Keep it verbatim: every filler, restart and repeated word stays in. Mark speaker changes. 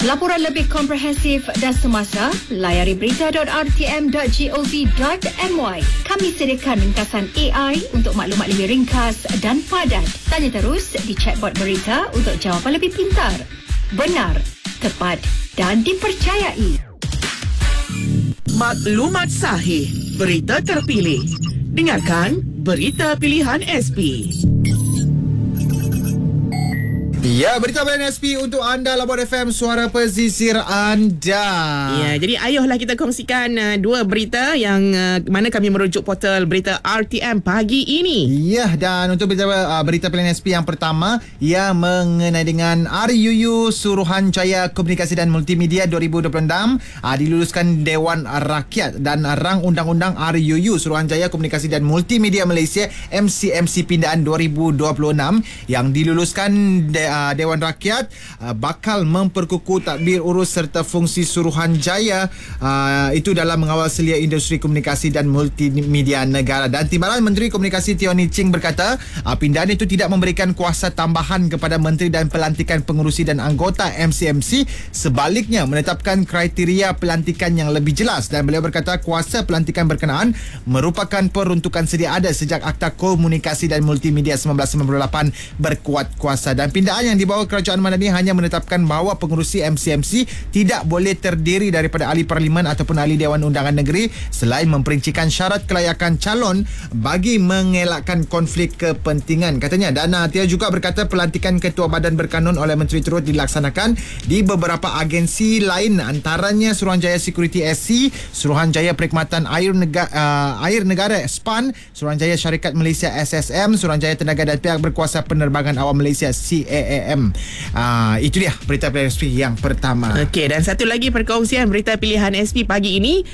Speaker 1: Laporan lebih komprehensif dan semasa, layari berita dot r t m dot gov dot my. Kami sediakan ringkasan A I untuk maklumat lebih ringkas dan padat. Tanya terus di chatbot berita untuk jawapan lebih pintar, benar, tepat dan dipercayai.
Speaker 2: Maklumat sahih, berita terpilih. Dengarkan Berita Pilihan S P.
Speaker 3: Ya, berita pilihan S P untuk anda, Labor F M, suara pesisir anda.
Speaker 2: Ya, jadi ayolah kita kongsikan uh, dua berita yang uh, mana kami merujuk portal berita R T M pagi ini.
Speaker 3: Ya, dan untuk berita, uh, berita pilihan S P yang pertama, ia mengenai dengan R U U Suruhanjaya Komunikasi dan Multimedia dua ribu dua puluh enam uh, diluluskan Dewan Rakyat, dan rang undang-undang R U U Suruhanjaya Komunikasi dan Multimedia Malaysia M C M C Pindaan dua ribu dua puluh enam yang diluluskan de- Uh, Dewan Rakyat uh, bakal memperkukuh tadbir urus serta fungsi Suruhanjaya uh, itu dalam mengawal selia industri komunikasi dan multimedia negara. Dan Timbalan Menteri Komunikasi Tioni Ching berkata uh, pindaan itu tidak memberikan kuasa tambahan kepada Menteri dan Pelantikan Pengurusi dan Anggota M C M C, sebaliknya menetapkan kriteria pelantikan yang lebih jelas. Dan beliau berkata kuasa pelantikan berkenaan merupakan peruntukan sedia ada sejak Akta Komunikasi dan Multimedia seribu sembilan ratus sembilan puluh lapan berkuat kuasa. Dan pindaan yang dibawa Kerajaan Madani hanya menetapkan bahawa pengurusi M C M C tidak boleh terdiri daripada ahli parlimen ataupun ahli Dewan Undangan Negeri, selain memperincikan syarat kelayakan calon bagi mengelakkan konflik kepentingan, katanya. Dan uh, dia juga berkata pelantikan Ketua Badan Berkanun oleh Menteri turut dilaksanakan di beberapa agensi lain, antaranya Suruhanjaya Security S C, Suruhanjaya Perkhidmatan Air Negara, uh, Air Negara S P A N, Suruhanjaya Syarikat Malaysia S S M, Suruhanjaya Tenaga dan Pihak Berkuasa Penerbangan Awam Malaysia C A A M. Uh, itu dia berita pilihan S P yang pertama.
Speaker 2: Okey, dan satu lagi perkongsian berita pilihan S P pagi ini.